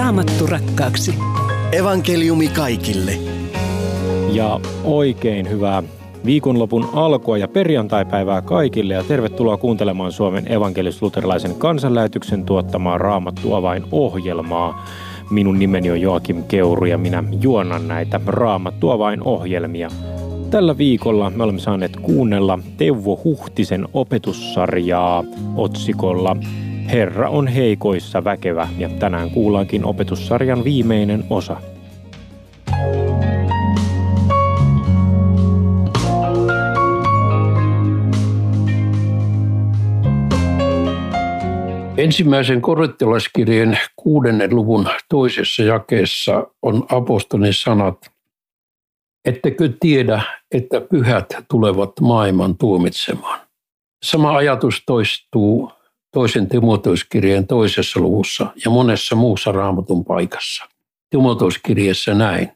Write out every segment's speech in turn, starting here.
Raamattu rakkaaksi. Evankeliumi kaikille. Ja oikein hyvää viikonlopun alkua ja perjantaipäivää kaikille ja tervetuloa kuuntelemaan Suomen evankelis-luterilaisen kansanlähetyksen tuottamaa Raamattu-avain-ohjelmaa. Minun nimeni on Joakim Keuru ja minä juonnan näitä Raamattu-avain-ohjelmia. Tällä viikolla me olemme saaneet kuunnella Teuvo Huhtisen opetussarjaa otsikolla Herra on heikoissa väkevä, ja tänään kuullaankin opetussarjan viimeinen osa. Ensimmäisen korintolaiskirjeen 6. luvun 2. jakeessa on apostolin sanat: ettekö tiedä, että pyhät tulevat maailman tuomitsemaan? Sama ajatus toistuu 2. Timoteoskirjeen 2. luvussa ja monessa muussa Raamatun paikassa. Timoteoskirjeessä näin: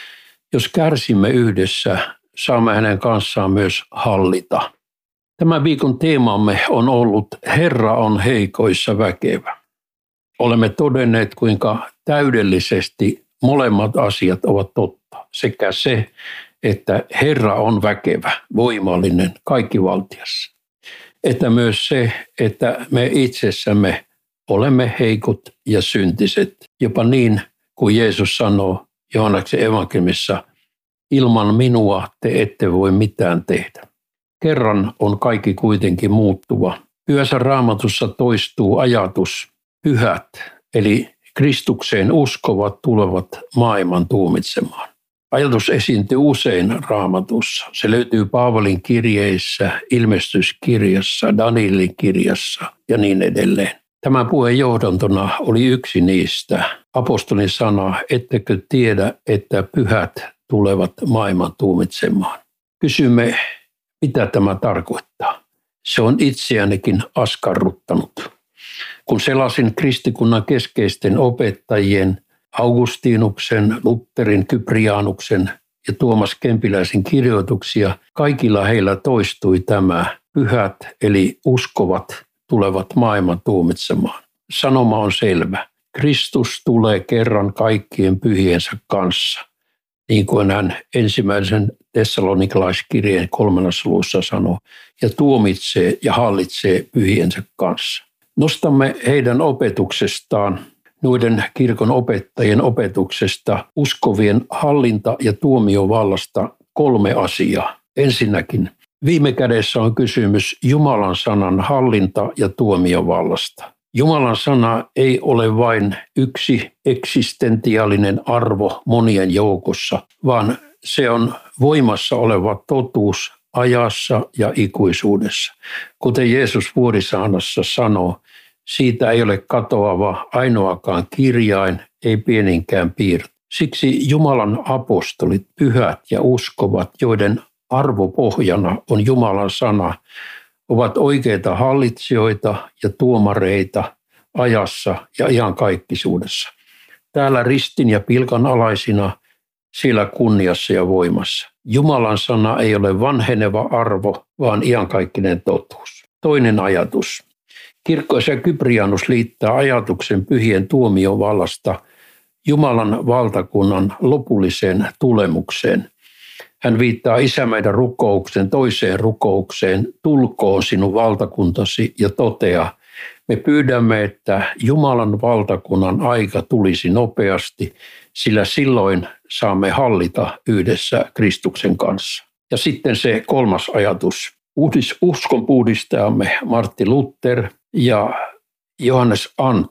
jos kärsimme yhdessä, saamme hänen kanssaan myös hallita. Tämän viikon teemamme on ollut Herra on heikoissa väkevä. Olemme todenneet, kuinka täydellisesti molemmat asiat ovat totta. Sekä se, että Herra on väkevä, voimallinen, kaikkivaltias. Että myös se, että me itsessämme olemme heikot ja syntiset. Jopa niin kuin Jeesus sanoo Johanneksen evankeliumissa: ilman minua te ette voi mitään tehdä. Kerran on kaikki kuitenkin muuttuva. Pyhässä Raamatussa toistuu ajatus pyhät, eli Kristukseen uskovat tulevat maailman tuomitsemaan. Ajatus esiintyy usein Raamatussa. Se löytyy Paavalin kirjeissä, ilmestyskirjassa, Danielin kirjassa ja niin edelleen. Tämän puheen johdantona oli yksi niistä. Apostolin sana: ettekö tiedä, että pyhät tulevat maailman tuomitsemaan? Kysymme, mitä tämä tarkoittaa? Se on itseänikin askarruttanut. Kun selasin kristikunnan keskeisten opettajien Augustinuksen, Lutherin, Kyprianuksen ja Tuomas Kempiläisen kirjoituksia, kaikilla heillä toistui tämä: pyhät eli uskovat tulevat maailman tuomitsemaan. Sanoma on selvä. Kristus tulee kerran kaikkien pyhiensä kanssa, niin kuin hän ensimmäisen Tessalonikalaiskirjeen 3. luvussa sanoo, ja tuomitsee ja hallitsee pyhiensä kanssa. Nostamme heidän opetuksestaan, noiden kirkon opettajien opetuksesta, uskovien hallinta- ja tuomiovallasta 3 asiaa. Ensinnäkin, viime kädessä on kysymys Jumalan sanan hallinta- ja tuomiovallasta. Jumalan sana ei ole vain yksi eksistentiaalinen arvo monien joukossa, vaan se on voimassa oleva totuus ajassa ja ikuisuudessa. Kuten Jeesus vuorisaarnassa sanoo, siitä ei ole katoava ainoakaan kirjain, ei pieninkään piirto. Siksi Jumalan apostolit, pyhät ja uskovat, joiden arvopohjana on Jumalan sana, ovat oikeita hallitsijoita ja tuomareita ajassa ja iankaikkisuudessa. Täällä ristin ja pilkan alaisina, siellä kunniassa ja voimassa. Jumalan sana ei ole vanheneva arvo, vaan iankaikkinen totuus. Toinen ajatus. Kirkkoisä Kyprianus liittää ajatuksen pyhien tuomiovallasta Jumalan valtakunnan lopulliseen tulemukseen. Hän viittaa Isä meidän rukouksen toiseen rukoukseen: tulkoon sinun valtakuntasi, ja toteaa: me pyydämme, että Jumalan valtakunnan aika tulisi nopeasti, sillä silloin saamme hallita yhdessä Kristuksen kanssa. Ja sitten se 3. ajatus. Uskon puhdistajamme Martti Luther ja Johannes Arndt,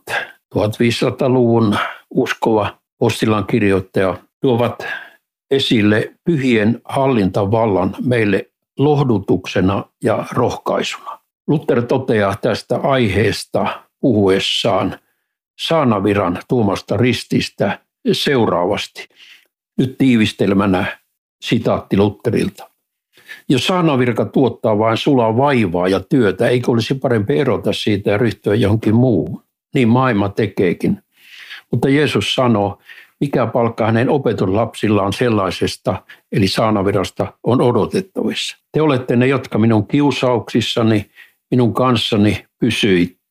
1500-luvun uskova postilan kirjoittaja, tuovat esille pyhien hallintavallan meille lohdutuksena ja rohkaisuna. Luther toteaa tästä aiheesta puhuessaan saanaviran tuomasta rististä seuraavasti. Nyt tiivistelmänä sitaatti Lutherilta: jos saanavirka tuottaa vain sulaa vaivaa ja työtä, eikö olisi parempi erota siitä ja ryhtyä johonkin muuhun? Niin maailma tekeekin. Mutta Jeesus sanoo, mikä palkka hänen opetuslapsillaan sellaisesta, eli saanavirasta, on odotettavissa. Te olette ne, jotka minun kiusauksissani, minun kanssani pysyitte.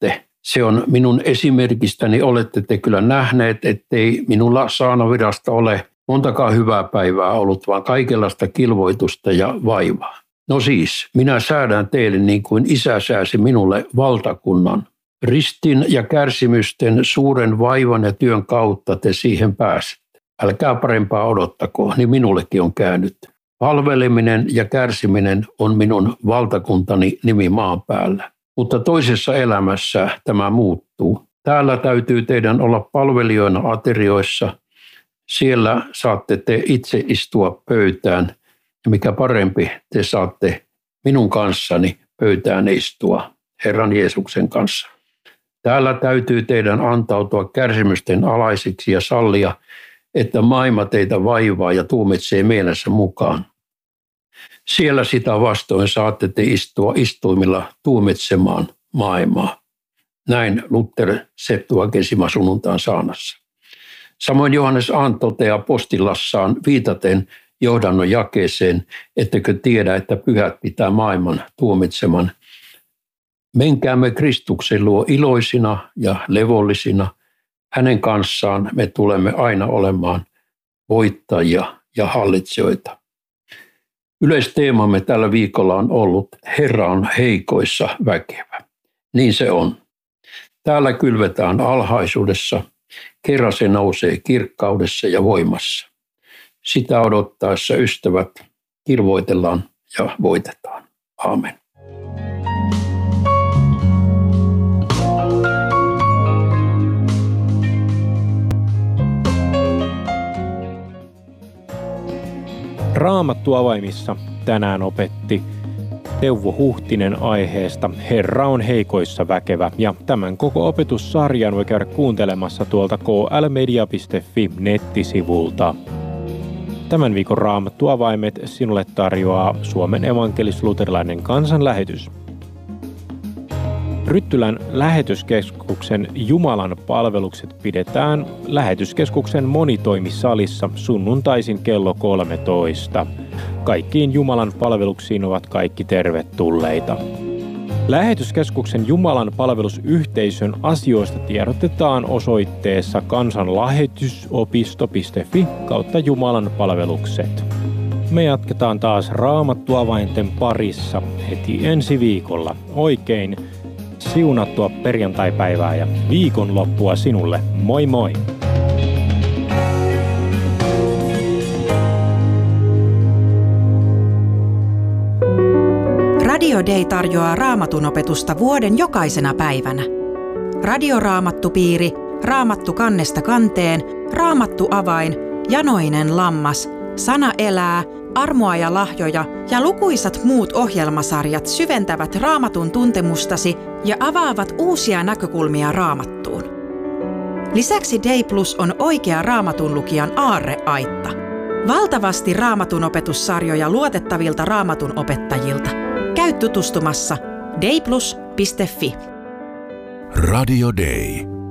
Se on minun esimerkistäni, olette te kyllä nähneet, ettei minulla saanavirasta ole montakaan hyvää päivää ollut, vaan kaikenlaista kilvoitusta ja vaivaa. No siis, minä säädän teille niin kuin Isä sääsi minulle valtakunnan. Ristin ja kärsimysten suuren vaivan ja työn kautta te siihen pääsette. Älkää parempaa odottako, niin minullekin on käynyt. Palveleminen ja kärsiminen on minun valtakuntani nimi maan päällä. Mutta toisessa elämässä tämä muuttuu. Täällä täytyy teidän olla palvelijoina aterioissa. Siellä saatte te itse istua pöytään. Ja mikä parempi, te saatte minun kanssani pöytään istua Herran Jeesuksen kanssa. Täällä täytyy teidän antautua kärsimysten alaisiksi ja sallia, että maailma teitä vaivaa ja tuomitsee mielessä mukaan. Siellä sitä vastoin saatte te istua istuimilla tuomitsemaan maailmaa. Näin Luther Septuagesima sunnuntain saarnassa. Samoin Johannes Aan toteaa postillassaan viitaten johdannon jakeeseen, ettekö tiedä, että pyhät pitää maailman tuomitseman. Menkäämme Kristuksen luo iloisina ja levollisina. Hänen kanssaan me tulemme aina olemaan voittajia ja hallitsijoita. Yleisteemamme tällä viikolla on ollut Herra on heikoissa väkevä. Niin se on. Täällä kylvetään alhaisuudessa, kerran se nousee kirkkaudessa ja voimassa. Sitä odottaessa ystävät kirvoitellaan ja voitetaan. Aamen. Raamattu avaimissa tänään opetti Teuvo Huhtinen aiheesta Herra on heikoissa väkevä, ja tämän koko opetussarjan voi käydä kuuntelemassa tuolta klmedia.fi nettisivulta. Tämän viikon Raamattu avaimet sinulle tarjoaa Suomen evankelis-luterilainen kansanlähetys. Ryttylän lähetyskeskuksen Jumalan palvelukset pidetään lähetyskeskuksen monitoimisalissa sunnuntaisin kello 13. Kaikkiin Jumalan palveluksiin ovat kaikki tervetulleita. Lähetyskeskuksen Jumalan palvelusyhteisön asioista tiedotetaan osoitteessa kansanlähetysopisto.fi kautta Jumalan palvelukset. Me jatketaan taas Raamattuavainten parissa heti ensi viikolla. Oikein siunattua perjantaipäivää ja viikonloppua sinulle. Moi moi! Radio Day tarjoaa Raamatun opetusta vuoden jokaisena päivänä. Radioraamattupiiri, Raamattu kannesta kanteen, Raamattu avain, Janoinen lammas, Sana elää, Armoa ja lahjoja ja lukuisat muut ohjelmasarjat syventävät Raamatun tuntemustasi ja avaavat uusia näkökulmia Raamattuun. Lisäksi Day Plus on oikea Raamatun lukijan aarreaitta. Valtavasti Raamatun opetussarjoja luotettavilta Raamatun opettajilta. Käy tutustumassa dayplus.fi. Radio Day.